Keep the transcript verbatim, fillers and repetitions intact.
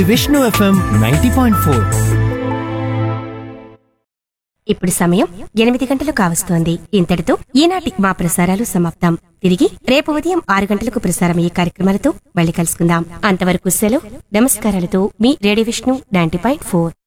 Vishnu FM ninety point four. ఇప్పుడు సమయం ఎనిమిది గంటలు కావస్తోంది. ఇంతటితో ఈనాటి మా ప్రసారాలు సమాప్తం. తిరిగి రేపు ఉదయం ఆరు గంటలకు ప్రసారమయ్యే కార్యక్రమాలతో మళ్ళీ కలుసుకుందాం. అంతవరకు సెలవు. నమస్కారాలతో మీ radio Vishnu ninety point four.